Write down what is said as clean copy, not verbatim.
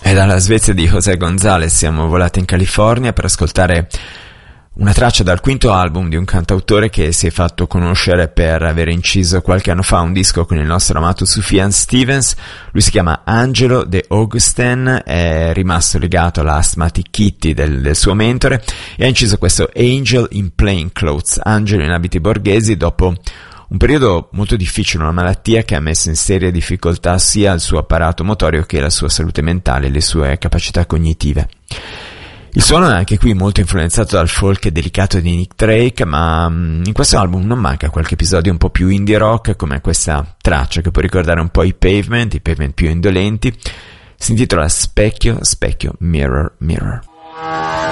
E dalla Svezia di José González siamo volati in California per ascoltare una traccia dal quinto album di un cantautore che si è fatto conoscere per aver inciso qualche anno fa un disco con il nostro amato Sufjan Stevens. Lui si chiama Angelo De Augustin, è rimasto legato alla Asthmatic Kitty del suo mentore e ha inciso questo Angel in Plain Clothes, angelo in abiti borghesi, dopo un periodo molto difficile, una malattia che ha messo in seria difficoltà sia il suo apparato motorio che la sua salute mentale e le sue capacità cognitive. Il suono è anche qui molto influenzato dal folk delicato di Nick Drake, ma in questo album non manca qualche episodio un po' più indie rock, come questa traccia che può ricordare un po' i Pavement più indolenti. Si intitola Specchio, Specchio, Mirror, Mirror.